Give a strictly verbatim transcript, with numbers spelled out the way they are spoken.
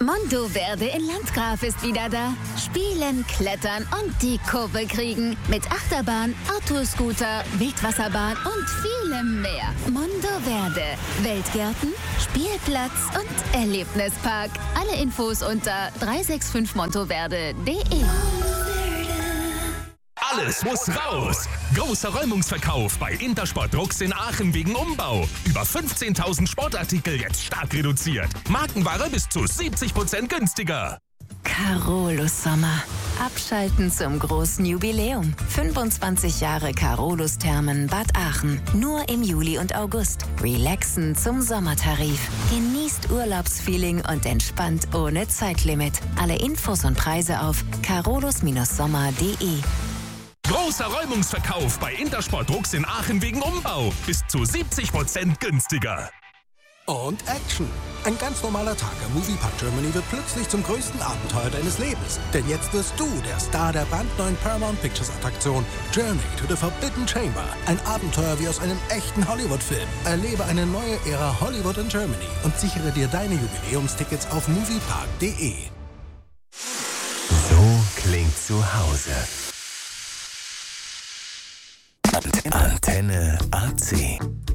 Mondo-Verde in Landgraf ist wieder da. Spielen, klettern und die Kurve kriegen. Mit Achterbahn, Autoscooter, Wildwasserbahn und vielem mehr. Mondo-Verde. Weltgärten, Spielplatz und Erlebnispark. Alle Infos unter drei sechs fünf montoverde punkt de. Alles muss raus! Großer Räumungsverkauf bei Intersport Drucks in Aachen wegen Umbau. Über fünfzehntausend Sportartikel jetzt stark reduziert. Markenware bis zu siebzig Prozent günstiger. Carolus Sommer. Abschalten zum großen Jubiläum. fünfundzwanzig Jahre Carolus Thermen Bad Aachen. Nur im Juli und August. Relaxen zum Sommertarif. Genießt Urlaubsfeeling und entspannt ohne Zeitlimit. Alle Infos und Preise auf carolus sommer punkt de. Großer Räumungsverkauf bei Intersport Drucks in Aachen wegen Umbau. Bis zu siebzig Prozent günstiger. Und Action. Ein ganz normaler Tag am Moviepark Germany wird plötzlich zum größten Abenteuer deines Lebens. Denn jetzt wirst du der Star der brandneuen Paramount Pictures Attraktion Journey to the Forbidden Chamber. Ein Abenteuer wie aus einem echten Hollywood-Film. Erlebe eine neue Ära Hollywood in Germany und sichere dir deine Jubiläumstickets auf moviepark punkt de. So klingt zu Hause. Antenne A C.